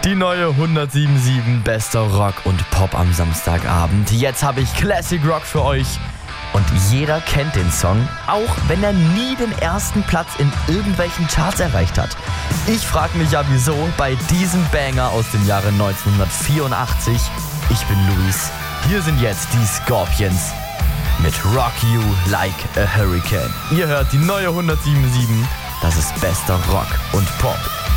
Die neue 107.7 Bester Rock und Pop am Samstagabend. Jetzt habe ich Classic Rock für euch. Und jeder kennt den Song, auch wenn er nie den ersten Platz in irgendwelchen Charts erreicht hat. Ich frage mich ja wieso bei diesem Banger aus dem Jahre 1984. Ich bin Luis. Hier sind jetzt die Scorpions mit Rock You Like a Hurricane. Ihr hört die neue 107.7. Das ist bester Rock und Pop.